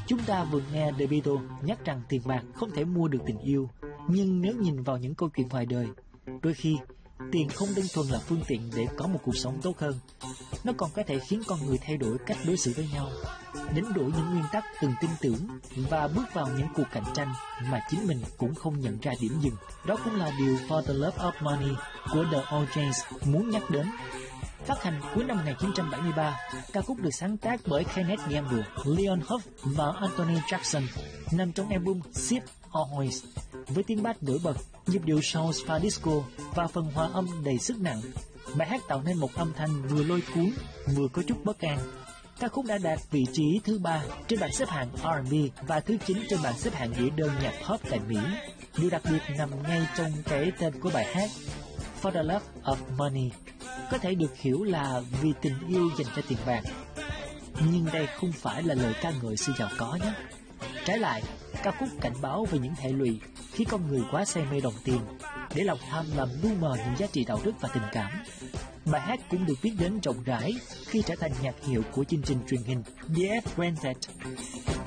Chúng ta vừa nghe The Beatles nhắc rằng tiền bạc không thể mua được tình yêu, nhưng nếu nhìn vào những câu chuyện ngoài đời, đôi khi tiền không đơn thuần là phương tiện để có một cuộc sống tốt hơn. Nó còn có thể khiến con người thay đổi cách đối xử với nhau, đánh đổi những nguyên tắc từng tin tưởng và bước vào những cuộc cạnh tranh mà chính mình cũng không nhận ra điểm dừng. Đó cũng là điều For the Love of Money của The O'Jays muốn nhắc đến. Phát hành cuối năm 1973, ca khúc được sáng tác bởi Kenneth Gamble, Leon Huff và Anthony Jackson, nằm trong album Ship Ahoy với tiếng bass nổi bật, nhịp điệu soul pha disco và phần hòa âm đầy sức nặng. Bài hát tạo nên một âm thanh vừa lôi cuốn, vừa có chút bất an. Ca khúc đã đạt vị trí thứ 3 trên bảng xếp hạng R&B và thứ 9 trên bảng xếp hạng đĩa đơn nhạc pop tại Mỹ. Điều đặc biệt nằm ngay trong cái tên của bài hát, For the Love of Money, có thể được hiểu là vì tình yêu dành cho tiền bạc. Nhưng đây không phải là lời ca ngợi sự giàu có nhé. Trái lại, ca khúc cảnh báo về những hệ lụy khi con người quá say mê đồng tiền, để lòng tham làm lu mờ những giá trị đạo đức và tình cảm. Bài hát cũng được biết đến rộng rãi khi trở thành nhạc hiệu của chương trình truyền hình The F. Rented.